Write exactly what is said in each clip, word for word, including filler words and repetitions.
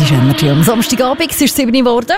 ist Energy am Samstagabend. Es ist sieben Uhr geworden.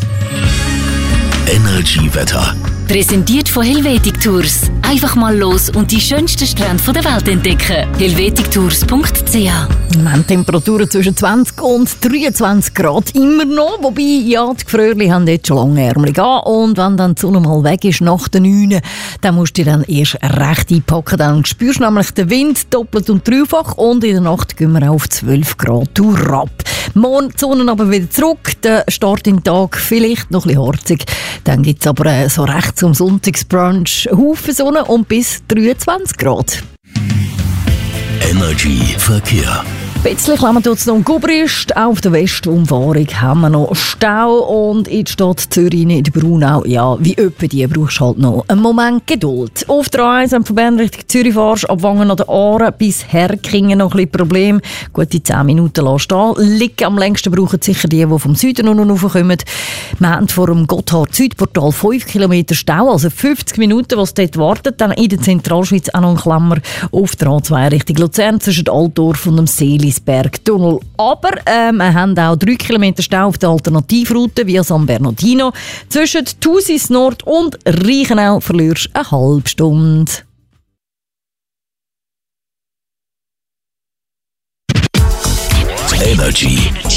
Energy-Wetter. Präsentiert von Helvetic Tours. Einfach mal los und die schönsten Strände der Welt entdecken. helvetic tours punkt c h. Wir haben Temperaturen zwischen zwanzig und dreiundzwanzig Grad immer noch. Wobei, ja, die Gefröhrli haben jetzt schon lange Ärmel an. Und wenn dann die Sonne mal weg ist, nach den neun, dann musst du dich dann erst recht einpacken. Dann spürst du nämlich den Wind doppelt und dreifach. Und in der Nacht gehen wir auf zwölf Grad ab. Morgen die Sonne aber wieder zurück. Der Start in den Tag vielleicht noch ein bisschen harzig. Dann gibt es aber äh, so recht zum Sonntagsbrunch Haufen Sonne und bis dreiundzwanzig Grad. Energy Verkehr. Ein bisschen klemmen tut es noch um Gubrist. Auch auf der Westumfahrung haben wir noch Stau. Und in der Stadt Zürich, in der Braunau, ja, wie öppe die, brauchst du halt noch einen Moment Geduld. Auf der A eins, wenn du von Bern Richtung Zürich fährst, ab Wangen an der Aare bis Herkingen noch ein bisschen Problem. Gute zehn Minuten lassen stehen. Liegen am längsten brauchen sicher die, die vom Süden noch raufkommen. Wir haben vor dem Gotthard-Südportal fünf Kilometer Stau, also fünfzig Minuten, was dort wartet. Dann in der Zentralschweiz auch noch ein Klammer auf der A zwei Richtung Luzern zwischen Altdorf und dem Seelisberg-Tunnel. Aber äh, wir haben auch drei Kilometer Stau auf der Alternativroute via San Bernardino. Zwischen Thusis Nord und Reichenau verlierst du eine halbe Stunde. Energy